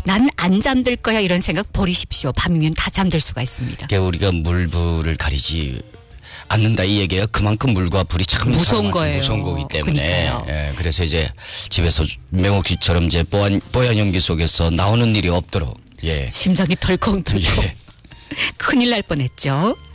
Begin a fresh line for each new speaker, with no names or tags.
난 안 잠들 거야 이런 생각 버리십시오. 밤이면 다 잠들 수가 있습니다.
그러니까 우리가 물불을 가리지 않는다 이 얘기가 그만큼 물과 불이 참
무서운 거예요.
무서운 거기 때문에.
그러니까요.
예, 그래서 이제 집에서 명옥 씨처럼 이제 뽀얀 연기 속에서 나오는 일이 없도록. 예.
심장이 덜컹덜컹.
예.
큰일 날 뻔했죠.